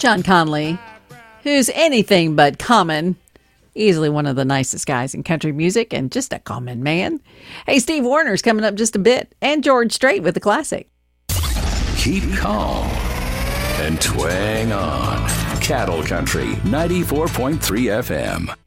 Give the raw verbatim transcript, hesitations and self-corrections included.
John Conley, who's anything but common. Easily one of the nicest guys in country music and just a common man. Hey, Steve Warner's coming up just a bit, and George Strait with the classic. Keep calm and twang on. Cattle Country ninety-four point three F M.